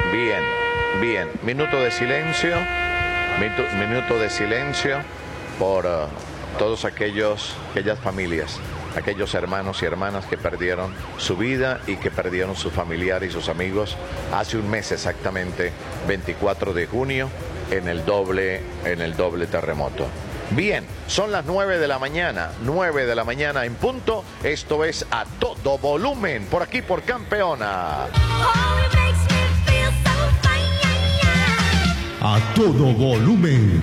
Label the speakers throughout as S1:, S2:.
S1: Bien, bien. Minuto de silencio. Minuto de silencio por todos aquellas familias, aquellos hermanos y hermanas que perdieron su vida y que perdieron sus familiares y sus amigos hace un mes exactamente, 24 de junio, en el doble terremoto. Bien, son las 9 de la mañana, 9 de la mañana en punto. Esto es A Todo Volumen, por aquí por Campeona.
S2: A Todo Volumen.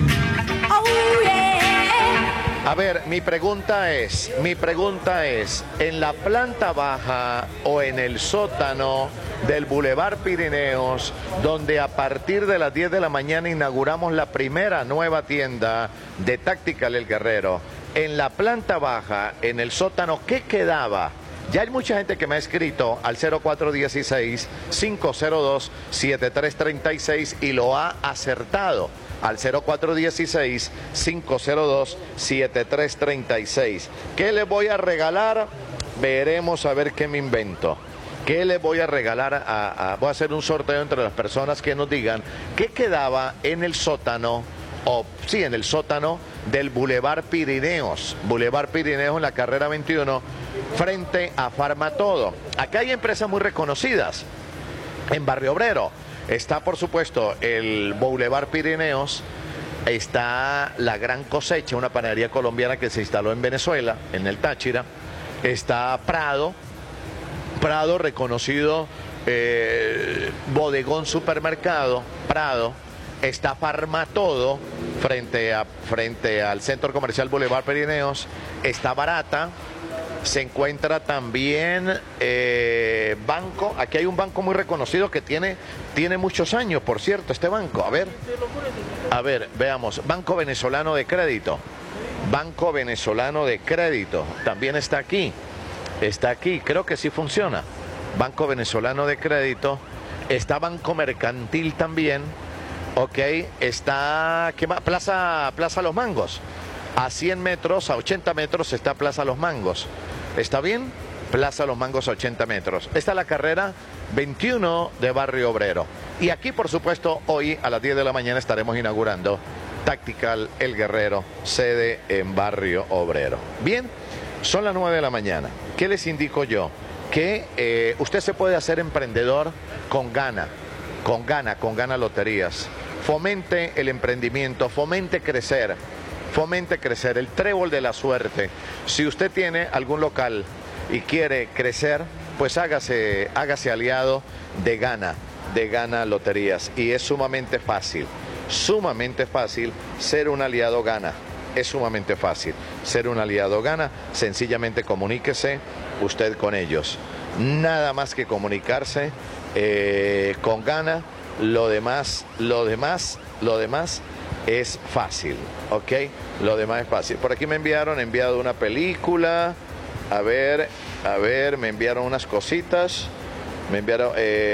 S1: A ver, mi pregunta es, ¿en la planta baja o en el sótano del Boulevard Pirineos, donde a partir de las 10 de la mañana inauguramos la primera nueva tienda de Tactical El Guerrero, en la planta baja, en el sótano, qué quedaba? Ya hay mucha gente que me ha escrito al 0416-502-7336 y lo ha acertado. Al 0416-502-7336. ¿Qué les voy a regalar? Veremos a ver qué me invento. ¿Qué les voy a regalar? Voy a hacer un sorteo entre las personas que nos digan qué quedaba en el sótano, en el sótano del Boulevard Pirineos. Boulevard Pirineos en la carrera 21, frente a Farmatodo. Acá hay empresas muy reconocidas. En Barrio Obrero está, por supuesto, el Boulevard Pirineos, está La Gran Cosecha, una panadería colombiana que se instaló en Venezuela, en el Táchira. Está Prado, reconocido bodegón supermercado, Prado. Está Farmatodo, frente al Centro Comercial Boulevard Pirineos. Está Barata. Se encuentra también banco. Aquí hay un banco muy reconocido que tiene muchos años, por cierto, este banco. A ver, veamos. Banco Venezolano de Crédito. Banco Venezolano de Crédito. También está aquí. Está aquí. Creo que sí funciona. Banco Venezolano de Crédito. Está Banco Mercantil también. Ok. Está ¿qué más? Plaza Los Mangos. A 100 metros, a 80 metros está Plaza Los Mangos. ¿Está bien? Plaza Los Mangos a 80 metros. Esta es la carrera 21 de Barrio Obrero. Y aquí, por supuesto, hoy a las 10 de la mañana estaremos inaugurando Tactical El Guerrero, sede en Barrio Obrero. Bien, son las 9 de la mañana. ¿Qué les indico yo? Que usted se puede hacer emprendedor con Gana Loterías. Fomente el emprendimiento, fomente crecer, el trébol de la suerte. Si usted tiene algún local y quiere crecer, pues hágase aliado de Gana Loterías. Y es sumamente fácil ser un aliado Gana. Es sumamente fácil ser un aliado Gana. Sencillamente comuníquese usted con ellos. Nada más que comunicarse con Gana. Lo demás es fácil, ¿ok? Lo demás es fácil. Por aquí me enviado una película. A ver, me enviaron unas cositas. Me enviaron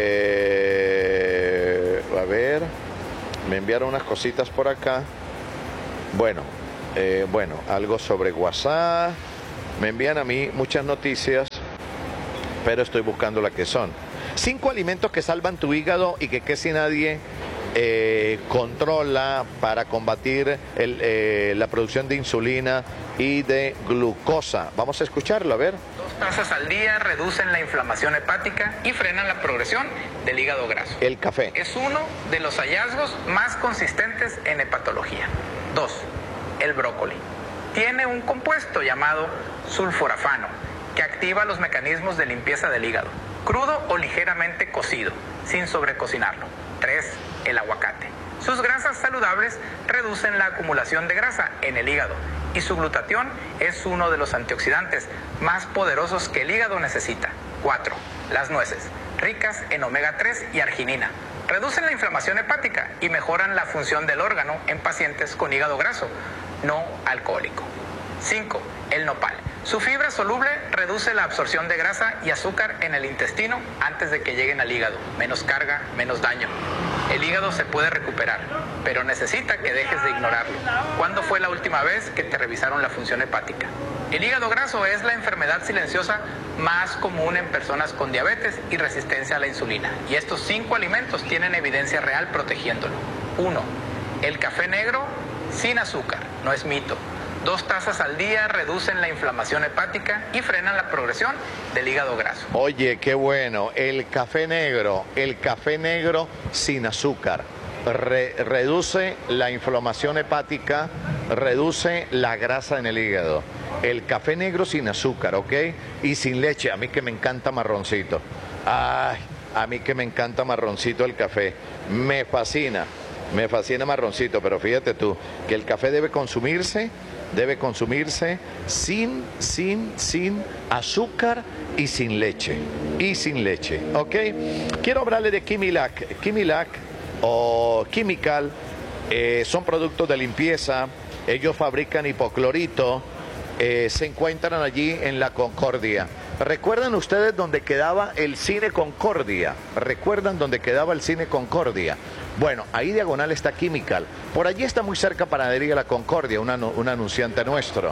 S1: unas cositas por acá. Bueno, algo sobre WhatsApp. Me envían a mí muchas noticias, pero estoy buscando las que son. 5 alimentos que salvan tu hígado y que casi nadie controla para combatir la producción de insulina y de glucosa. Vamos a escucharlo, a ver.
S3: 2 tazas al día reducen la inflamación hepática y frenan la progresión del hígado graso.
S1: El café
S3: es uno de los hallazgos más consistentes en hepatología. 2. El brócoli. Tiene un compuesto llamado sulforafano que activa los mecanismos de limpieza del hígado, crudo o ligeramente cocido, sin sobrecocinarlo. 3. El aguacate. Sus grasas saludables reducen la acumulación de grasa en el hígado y su glutatión es uno de los antioxidantes más poderosos que el hígado necesita. 4. Las nueces, ricas en omega 3 y arginina. Reducen la inflamación hepática y mejoran la función del órgano en pacientes con hígado graso no alcohólico. 5. El nopal. Su fibra soluble reduce la absorción de grasa y azúcar en el intestino antes de que lleguen al hígado. Menos carga, menos daño. El hígado se puede recuperar, pero necesita que dejes de ignorarlo. ¿Cuándo fue la última vez que te revisaron la función hepática? El hígado graso es la enfermedad silenciosa más común en personas con diabetes y resistencia a la insulina. Y estos 5 alimentos tienen evidencia real protegiéndolo. 1. El café negro sin azúcar, no es mito. 2 tazas al día reducen la inflamación hepática y frenan la progresión del hígado graso.
S1: Oye, qué bueno, el café negro sin azúcar. Reduce la inflamación hepática, reduce la grasa en el hígado. El café negro sin azúcar, ¿ok? Y sin leche, a mí que me encanta marroncito. Ay, a mí que me encanta marroncito el café. Me fascina marroncito, pero fíjate tú, que el café debe consumirse sin azúcar y sin leche. ¿Ok? Quiero hablarle de Kimilac. Kimilac o Chemical son productos de limpieza. Ellos fabrican hipoclorito. Se encuentran allí en la Concordia. ¿Recuerdan ustedes dónde quedaba el Cine Concordia? Bueno, ahí diagonal está Chemical. Por allí está muy cerca Panadería La Concordia, un anunciante nuestro.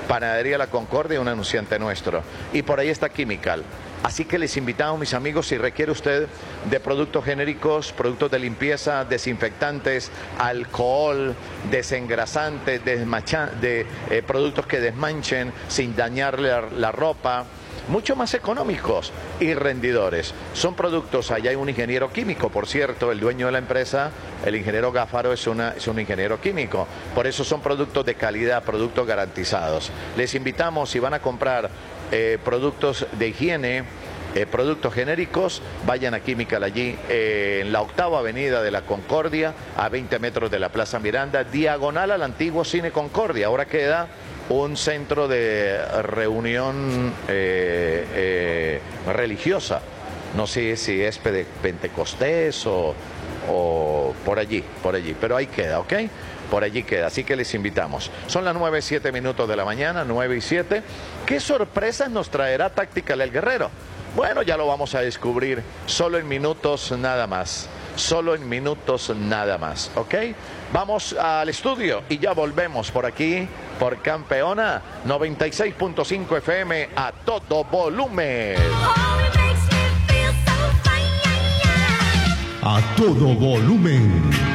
S1: Y por ahí está Chemical. Así que les invitamos, mis amigos, si requiere usted de productos genéricos, productos de limpieza, desinfectantes, alcohol, desengrasantes, productos que desmanchen sin dañarle la ropa, mucho más económicos y rendidores. Son productos, allá hay un ingeniero químico, por cierto, el dueño de la empresa, el ingeniero Gáfaro, es un ingeniero químico. Por eso son productos de calidad, productos garantizados. Les invitamos, si van a comprar productos de higiene, productos genéricos, vayan a Chemical allí, en la 8ª avenida de la Concordia, a 20 metros de la Plaza Miranda, diagonal al antiguo Cine Concordia. Ahora queda un centro de reunión religiosa. No sé si es Pentecostés o por allí, pero ahí queda, ¿ok? Por allí queda, así que les invitamos. Son las 9:07 de la mañana, 9:07. ¿Qué sorpresas nos traerá Tactical El Guerrero? Bueno, ya lo vamos a descubrir solo en minutos nada más. ¿Ok? Vamos al estudio y ya volvemos por aquí, por Campeona 96.5 FM a todo volumen.
S2: A todo volumen.